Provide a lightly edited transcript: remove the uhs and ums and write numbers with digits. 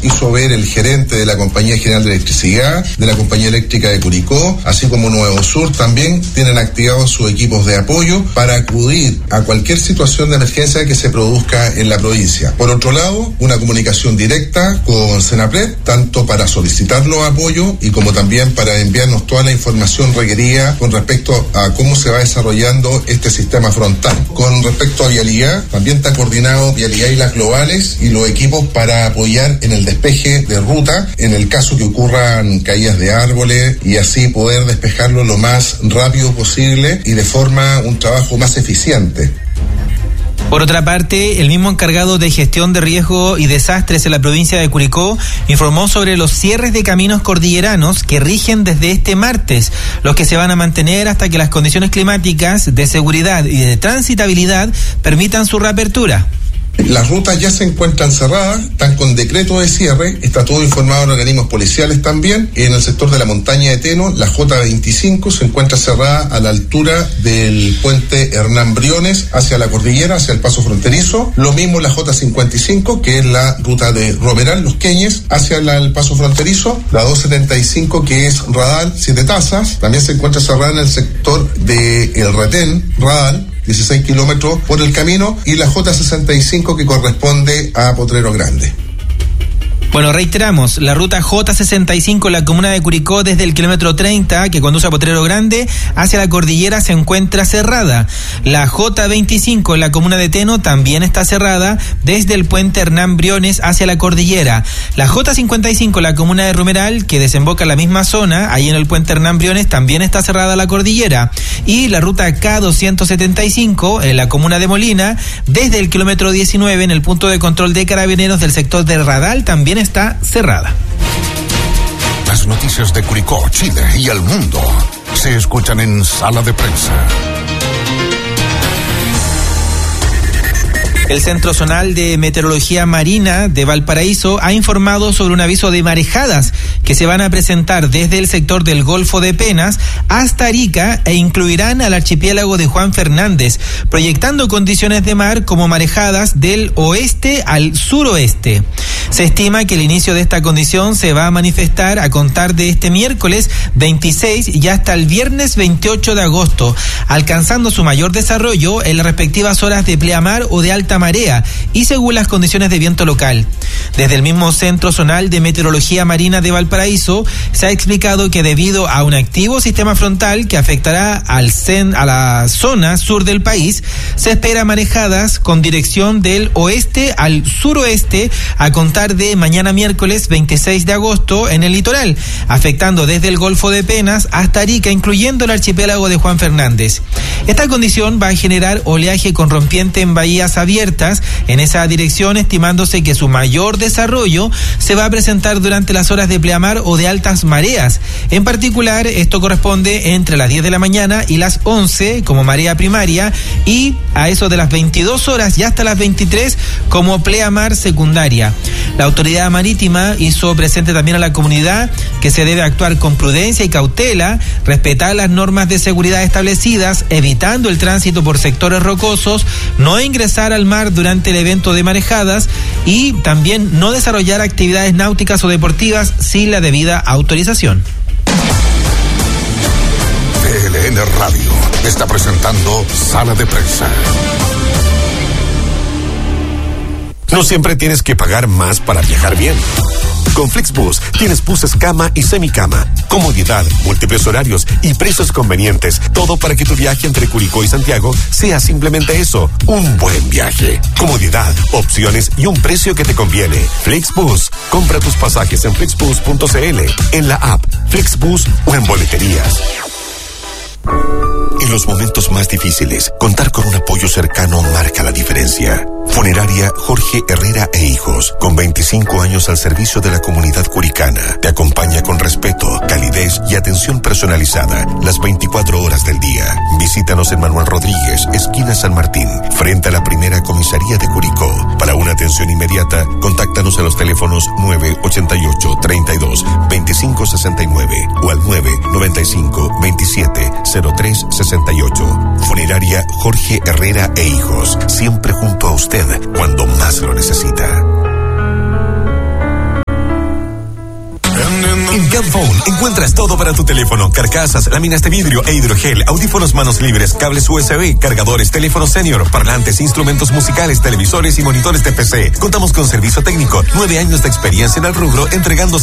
hizo ver el gerente de la Compañía General de Electricidad, de la Compañía Eléctrica de Curicó, así como Nuevo Sur, también tienen activados sus equipos de apoyo para acudir a cualquier situación de emergencia que se produzca en la provincia. Por otro lado, una comunicación directa con Senapred, tanto para solicitar los apoyos y como también para enviarnos toda la información requerida con respecto a cómo se va desarrollando este sistema frontal. Con respecto a vialidad, también está coordinado vialidad y las globales y los equipos para apoyar en el despeje de ruta en el caso que ocurran caídas de árboles y así poder despejarlo lo más rápido posible y de forma un trabajo más eficiente. Por otra parte, el mismo encargado de gestión de riesgo y desastres en la provincia de Curicó informó sobre los cierres de caminos cordilleranos que rigen desde este martes, los que se van a mantener hasta que las condiciones climáticas de seguridad y de transitabilidad permitan su reapertura. Las rutas ya se encuentran cerradas, están con decreto de cierre, está todo informado en organismos policiales también. En el sector de la montaña de Teno, la J25 se encuentra cerrada a la altura del puente Hernán Briones hacia la cordillera, hacia el paso fronterizo. Lo mismo la J55, que es la ruta de Romeral, Los Queñes, hacia el paso fronterizo. La 275, que es Radal, Siete Tazas, también se encuentra cerrada en el sector de El Retén, Radal, 16 kilómetros por el camino, y la J65 que corresponde a Potrero Grande. Bueno, reiteramos, la ruta J65 en la comuna de Curicó desde el kilómetro 30 que conduce a Potrero Grande hacia la cordillera se encuentra cerrada. La J25 en la comuna de Teno también está cerrada desde el puente Hernán Briones hacia la cordillera. La J55 en la comuna de Romeral, que desemboca en la misma zona, ahí en el puente Hernán Briones, también está cerrada la cordillera. Y la ruta K275 en la comuna de Molina, desde el kilómetro 19 en el punto de control de carabineros del sector de Radal, también está cerrada. Las noticias de Curicó, Chile y el mundo se escuchan en Sala de Prensa. El Centro Zonal de Meteorología Marina de Valparaíso ha informado sobre un aviso de marejadas que se van a presentar desde el sector del Golfo de Penas hasta Arica e incluirán al archipiélago de Juan Fernández, proyectando condiciones de mar como marejadas del oeste al suroeste. Se estima que el inicio de esta condición se va a manifestar a contar de este miércoles 26 y hasta el viernes 28 de agosto, alcanzando su mayor desarrollo en las respectivas horas de pleamar o de alta marea y según las condiciones de viento local. Desde el mismo Centro Zonal de Meteorología Marina de Valparaíso se ha explicado que debido a un activo sistema frontal que afectará a la zona sur del país, se espera marejadas con dirección del oeste al suroeste a contar de mañana miércoles 26 de agosto en el litoral, afectando desde el Golfo de Penas hasta Arica, incluyendo el archipiélago de Juan Fernández. Esta condición va a generar oleaje con rompiente en bahías abiertas en esa dirección, estimándose que su mayor desarrollo se va a presentar durante las horas de pleamar o de altas mareas. En particular, esto corresponde entre las 10 de la mañana y las 11 como marea primaria y a eso de las 22 horas y hasta las 23 como pleamar secundaria. La autoridad marítima hizo presente también a la comunidad que se debe actuar con prudencia y cautela, respetar las normas de seguridad establecidas, evitando el tránsito por sectores rocosos, no ingresar al mar durante el evento de marejadas y también no desarrollar actividades náuticas o deportivas sin la debida autorización. TLN Radio está presentando Sala de Prensa. No siempre tienes que pagar más para viajar bien. Con Flixbus tienes buses cama y semicama, comodidad, múltiples horarios y precios convenientes. Todo para que tu viaje entre Curicó y Santiago sea simplemente eso, un buen viaje. Comodidad, opciones y un precio que te conviene. Flixbus. Compra tus pasajes en flixbus.cl, en la app Flixbus o en boleterías. En los momentos más difíciles, contar con un apoyo cercano marca la diferencia. Funeraria Jorge Herrera e Hijos, con 25 años al servicio de la comunidad curicana, te acompaña con respeto, calidez y atención personalizada las 24 horas del día. Visítanos en Manuel Rodríguez, esquina San Martín, frente a la primera comisaría de Curicó. Para una atención inmediata, contáctanos a los teléfonos 988-32-2569 o al 995-27-0368. Funeraria Jorge Herrera e Hijos, siempre junto a usted cuando más lo necesita. En Camphone encuentras todo para tu teléfono: carcasas, láminas de vidrio e hidrogel, audífonos manos libres, cables USB, cargadores, teléfono senior, parlantes, instrumentos musicales, televisores y monitores de PC. Contamos con servicio técnico, 9 años de experiencia en el rubro, entregando